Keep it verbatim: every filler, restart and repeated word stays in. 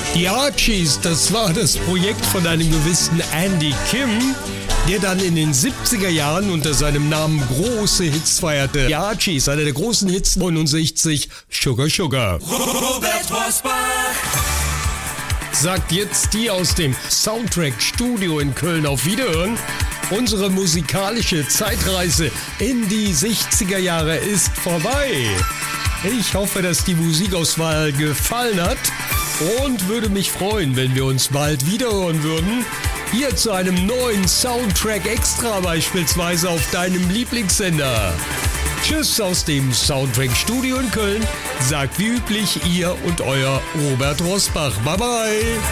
Die Archies, das war das Projekt von einem gewissen Andy Kim, der dann in den siebziger Jahren unter seinem Namen große Hits feierte. Die Archies, einer der großen Hits neunundsechzig, Sugar Sugar. Robert Rosbach Sagt jetzt die aus dem Soundtrack-Studio in Köln auf Wiederhören. Unsere musikalische Zeitreise in die sechziger Jahre ist vorbei. Ich hoffe, dass die Musikauswahl gefallen hat und würde mich freuen, wenn wir uns bald wiederhören würden. Hier zu einem neuen Soundtrack Extra beispielsweise auf deinem Lieblingssender. Tschüss aus dem Soundtrack-Studio in Köln, sagt wie üblich ihr und euer Robert Rosbach. Bye bye!